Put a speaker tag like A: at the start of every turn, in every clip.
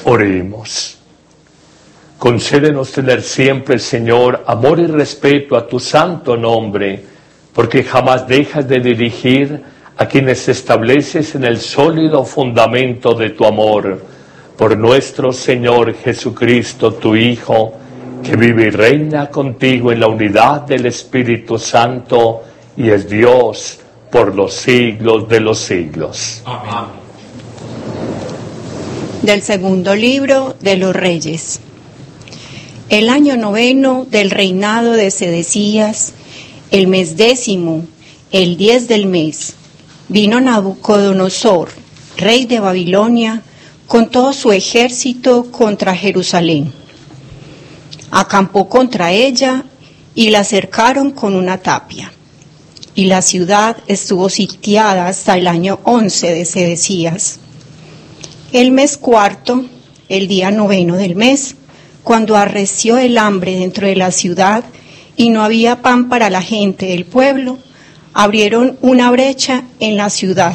A: Oremos. Concédenos tener siempre, Señor, amor y respeto a tu santo nombre, porque jamás dejas de dirigir a quienes estableces en el sólido fundamento de tu amor, por nuestro Señor Jesucristo, tu Hijo, que vive y reina contigo en la unidad del Espíritu Santo y es Dios por los siglos de los siglos.
B: Amén.
C: Del segundo libro de los Reyes. El año 9 del reinado de Sedecías, el mes 10, el 10 del mes, vino Nabucodonosor, rey de Babilonia, con todo su ejército contra Jerusalén. Acampó contra ella y la cercaron con una tapia. Y la ciudad estuvo sitiada hasta el año 11 de Sedecías. El mes 4, el día 9 del mes, cuando arreció el hambre dentro de la ciudad y no había pan para la gente del pueblo, abrieron una brecha en la ciudad.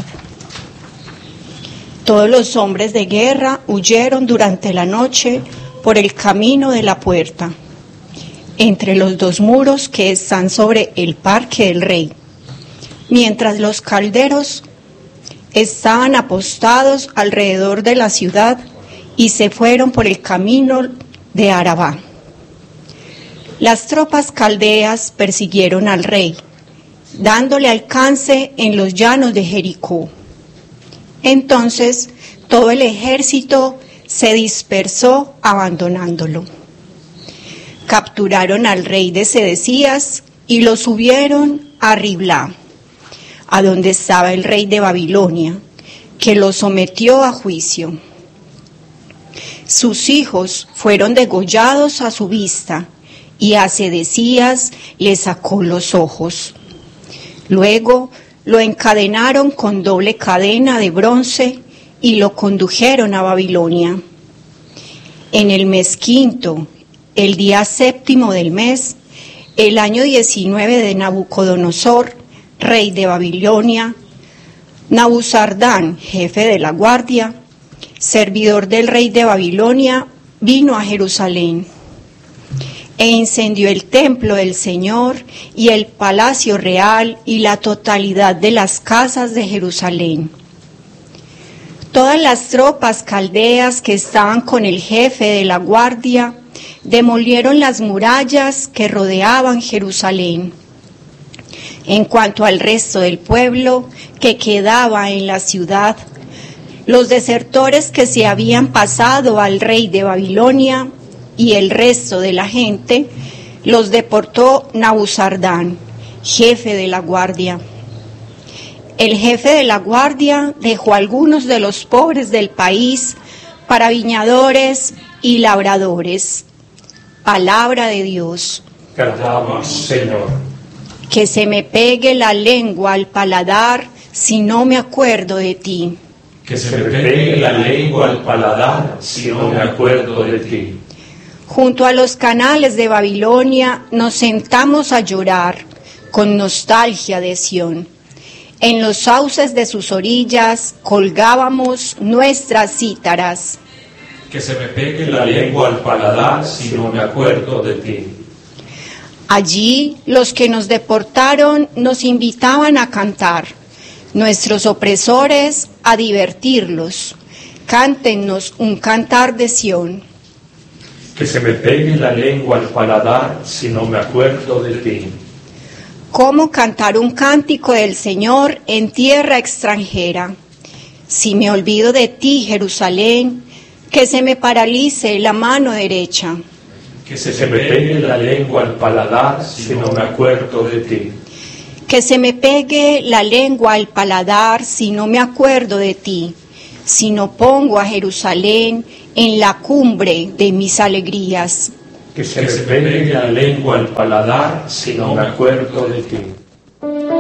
C: Todos los hombres de guerra huyeron durante la noche por el camino de la puerta, entre los dos muros que están sobre el parque del rey, mientras los calderos estaban apostados alrededor de la ciudad y se fueron por el camino de Arabá. Las tropas caldeas persiguieron al rey, dándole alcance en los llanos de Jericó. Entonces todo el ejército se dispersó abandonándolo. Capturaron al rey de Sedecías y lo subieron a Riblá, a donde estaba el rey de Babilonia, que lo sometió a juicio. Sus hijos fueron degollados a su vista, y a Sedecías le sacó los ojos. Luego lo encadenaron con doble cadena de bronce y lo condujeron a Babilonia. En el mes 5, el día 7 del mes, el año 19 de Nabucodonosor, rey de Babilonia, Nabuzardán, jefe de la guardia, servidor del rey de Babilonia, vino a Jerusalén e incendió el templo del Señor y el palacio real y la totalidad de las casas de Jerusalén. Todas las tropas caldeas que estaban con el jefe de la guardia demolieron las murallas que rodeaban Jerusalén. En cuanto al resto del pueblo que quedaba en la ciudad, los desertores que se habían pasado al rey de Babilonia y el resto de la gente, los deportó Nabuzardán, jefe de la guardia. El jefe de la guardia dejó a algunos de los pobres del país para viñadores y labradores. Palabra de Dios.
A: Te alabamos, Señor.
C: Que se me pegue la lengua al paladar si no me acuerdo de ti.
A: Que se me pegue la lengua al paladar si no me acuerdo de ti.
C: Junto a los canales de Babilonia nos sentamos a llorar con nostalgia de Sión. En los sauces de sus orillas colgábamos nuestras cítaras.
A: Que se me pegue la lengua al paladar si no me acuerdo de ti.
C: Allí los que nos deportaron nos invitaban a cantar, nuestros opresores a divertirlos. Cántennos un cantar de Sión.
A: Que se me pegue la lengua al paladar si no me acuerdo de ti.
C: ¿Cómo cantar un cántico del Señor en tierra extranjera? Si me olvido de ti, Jerusalén, que se me paralice la mano derecha.
A: Que se me pegue la lengua al paladar si no me acuerdo de ti.
C: Que se me pegue la lengua al paladar si no me acuerdo de ti, si no pongo a Jerusalén en la cumbre de mis alegrías.
A: Que se me pegue la lengua al paladar si no me acuerdo de ti.